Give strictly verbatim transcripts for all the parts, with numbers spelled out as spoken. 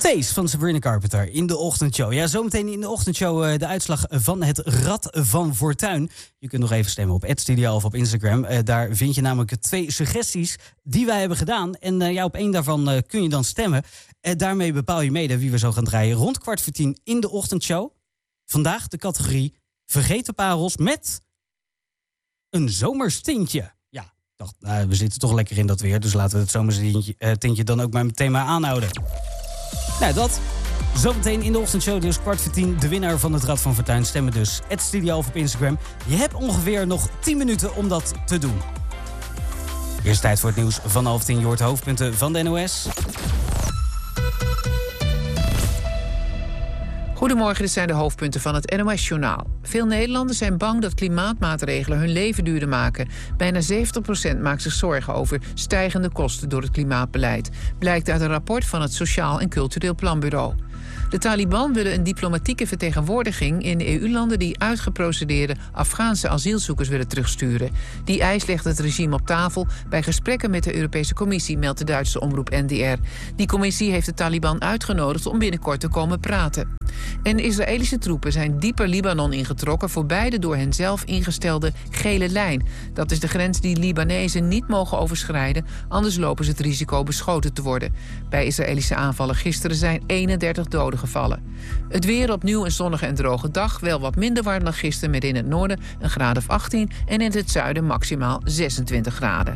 Taste van Sabrina Carpenter in de ochtendshow. Ja, zometeen in de ochtendshow uh, de uitslag van het Rad van Fortuin. Je kunt nog even stemmen op @studio of op Instagram. Uh, daar vind je namelijk twee suggesties die wij hebben gedaan. En uh, ja, op één daarvan uh, kun je dan stemmen. En daarmee bepaal je mede wie we zo gaan draaien rond kwart voor tien in de ochtendshow. Vandaag de categorie Vergeten Parels met een zomerstintje. Ja, ik dacht, nou, we zitten toch lekker in dat weer. Dus laten we het zomerstintje uh, tintje dan ook maar meteen maar aanhouden. Nou, dat. Zometeen in de ochtendshow dus kwart voor tien. De winnaar van het Rad van Fortuin. Stemmen dus. @studio of op Instagram. Je hebt ongeveer nog tien minuten om dat te doen. Eerst tijd voor het nieuws van half tien. Je hoort de hoofdpunten van de N O S. Goedemorgen, dit zijn de hoofdpunten van het N O S-journaal. Veel Nederlanders zijn bang dat klimaatmaatregelen hun leven duurder maken. Bijna zeventig procent maakt zich zorgen over stijgende kosten door het klimaatbeleid. Blijkt uit een rapport van het Sociaal en Cultureel Planbureau. De Taliban willen een diplomatieke vertegenwoordiging in de E U-landen die uitgeprocedeerde Afghaanse asielzoekers willen terugsturen. Die eis legt het regime op tafel bij gesprekken met de Europese Commissie, meldt de Duitse omroep N D R. Die commissie heeft de Taliban uitgenodigd om binnenkort te komen praten. En Israëlische troepen zijn dieper Libanon ingetrokken voorbij de door hen zelf ingestelde gele lijn. Dat is de grens die Libanezen niet mogen overschrijden, anders lopen ze het risico beschoten te worden. Bij Israëlische aanvallen gisteren zijn eenendertig doden gevallen. Het weer opnieuw een zonnige en droge dag, wel wat minder warm dan gisteren met in het noorden een graad of achttien en in het zuiden maximaal zesentwintig graden.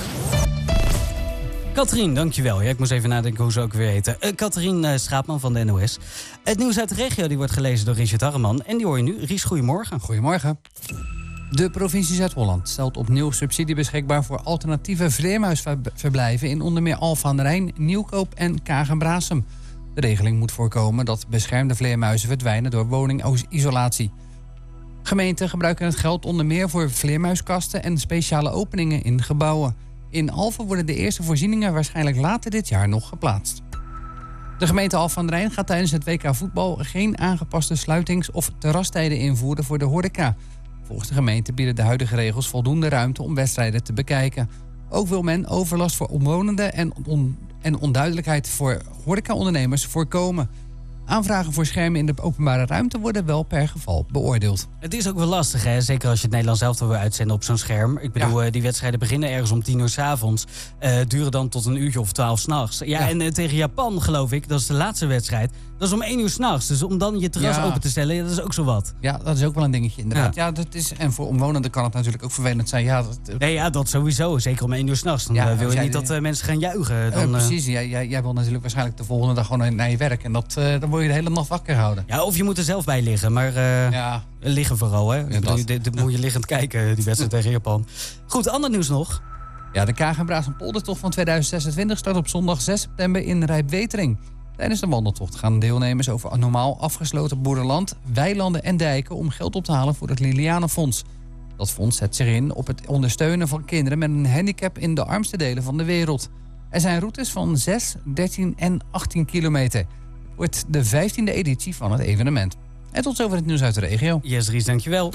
Katrien, dankjewel. Ja, ik moest even nadenken hoe ze ook weer heten. Uh, Katrien uh, Schaapman van de N O S. Het nieuws uit de regio die wordt gelezen door Richard Harreman. En die hoor je nu. Ries, goedemorgen. Goedemorgen. De provincie Zuid-Holland stelt opnieuw subsidie beschikbaar voor alternatieve vleermuisverblijven in onder meer Alphen aan den Rijn, Nieuwkoop en Kaag-en-Braassem. De regeling moet voorkomen dat beschermde vleermuizen verdwijnen door woningisolatie. Gemeenten gebruiken het geld onder meer voor vleermuiskasten en speciale openingen in gebouwen. In Alphen worden de eerste voorzieningen waarschijnlijk later dit jaar nog geplaatst. De gemeente Alphen aan den Rijn gaat tijdens het W K voetbal geen aangepaste sluitings- of terrastijden invoeren voor de horeca. Volgens de gemeente bieden de huidige regels voldoende ruimte om wedstrijden te bekijken. Ook wil men overlast voor omwonenden en, on- en onduidelijkheid voor horecaondernemers voorkomen. Aanvragen voor schermen in de openbare ruimte worden wel per geval beoordeeld. Het is ook wel lastig, hè? Zeker als je het Nederlands elftal wil uitzenden op zo'n scherm. Ik bedoel, ja. Die wedstrijden beginnen ergens om tien uur 's avonds. Uh, duren dan tot een uurtje of twaalf 's nachts. Ja, ja. En uh, tegen Japan, geloof ik, dat is de laatste wedstrijd. Dat is om één uur 's nachts. Dus om dan je terras ja. open te stellen, ja, dat is ook zo wat. Ja, dat is ook wel een dingetje inderdaad. Ja. Ja, dat is, en voor omwonenden kan het natuurlijk ook vervelend zijn. Ja, dat, nee, ja, dat sowieso. Zeker om één uur 's nachts. Dan ja, uh, wil je niet dat uh, mensen gaan juichen. Dan, uh, precies. Uh... Jij, jij, jij wil natuurlijk waarschijnlijk de volgende dag gewoon naar je werk. En dat, uh, dan word je de hele nacht wakker gehouden. Ja, of je moet er zelf bij liggen. Maar uh, ja. liggen vooral, hè. Ja, dat dit, dit moet je liggend kijken, die wedstrijd tegen Japan. Goed, ander nieuws nog. Ja, de Kaag-en-Braassem poldertocht van tweeduizend zesentwintig start op zondag zes september in Rijpwetering. Tijdens de wandeltocht gaan deelnemers over normaal afgesloten boerenland, weilanden en dijken om geld op te halen voor het Lilianenfonds. Dat fonds zet zich in op het ondersteunen van kinderen met een handicap in de armste delen van de wereld. Er zijn routes van zes, dertien en achttien kilometer. Het wordt de vijftiende editie van het evenement. En tot zover het nieuws uit de regio. Yes, Ries, dankjewel.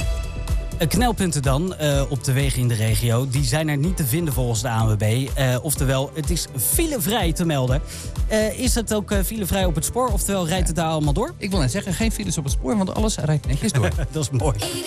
Knelpunten dan uh, op de wegen in de regio. Die zijn er niet te vinden volgens de A N W B. Uh, oftewel, het is filevrij te melden. Uh, is het ook uh, filevrij op het spoor? Oftewel, rijdt het daar allemaal door? Ik wil net zeggen, geen files op het spoor, want alles rijdt netjes door. Dat is mooi.